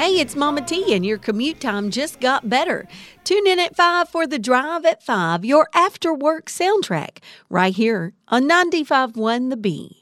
Hey, it's Mama T, and your commute time just got better. Tune in at 5 for The Drive at 5, your after-work soundtrack, right here on 95.1 The Bee.